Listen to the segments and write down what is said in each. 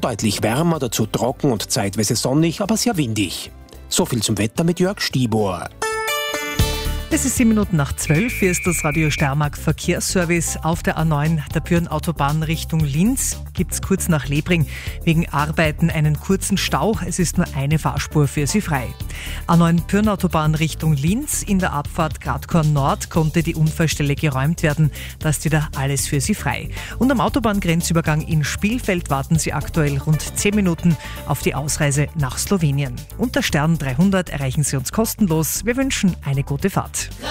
deutlich wärmer, dazu trocken und zeitweise sonnig, aber sehr windig. So viel zum Wetter mit Jörg Stibor. Es ist 7:07. Hier ist das Radio Steiermark Verkehrsservice. Auf der A9 der Pyhrn-Autobahn Richtung Linz gibt es kurz nach Lebring wegen Arbeiten einen kurzen Stau. Es ist nur eine Fahrspur für Sie frei. A9 Pyhrn-Autobahn Richtung Linz. In der Abfahrt Gradkorn Nord konnte die Unfallstelle geräumt werden. Da ist wieder alles für Sie frei. Und am Autobahngrenzübergang in Spielfeld warten Sie aktuell rund 10 Minuten auf die Ausreise nach Slowenien. Unter Stern 300 erreichen Sie uns kostenlos. Wir wünschen eine gute Fahrt.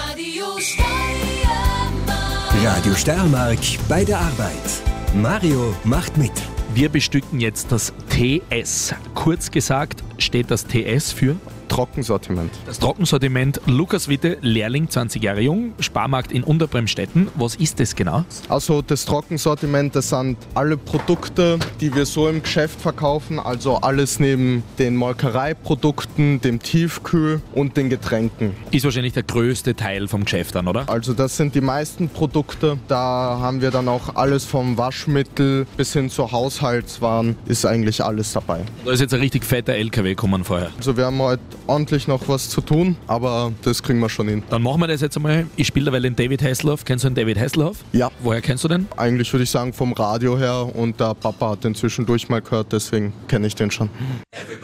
Radio Steiermark bei der Arbeit. Mario macht mit. Wir bestücken jetzt das TS. Kurz gesagt steht das TS für Trockensortiment. das Trockensortiment. Lukas Witte, Lehrling, 20 Jahre jung, Sparmarkt in Unterbremstetten. Was ist das genau? Also das Trockensortiment, das sind alle Produkte, die wir so im Geschäft verkaufen. Also alles neben den Molkereiprodukten, dem Tiefkühl und den Getränken. Ist wahrscheinlich der größte Teil vom Geschäft dann, oder? Also das sind die meisten Produkte. Da haben wir dann auch alles vom Waschmittel bis hin zu Haushaltswaren. Ist eigentlich alles dabei. Da ist jetzt ein richtig fetter LKW gekommen vorher. Also wir haben heute ordentlich noch was zu tun, aber das kriegen wir schon hin. Dann machen wir das jetzt einmal. Ich spiele derweil den David Hasselhoff. Kennst du den David Hasselhoff? Ja. Woher kennst du den? Eigentlich würde ich sagen vom Radio her und der Papa hat den zwischendurch mal gehört, deswegen kenne ich den schon.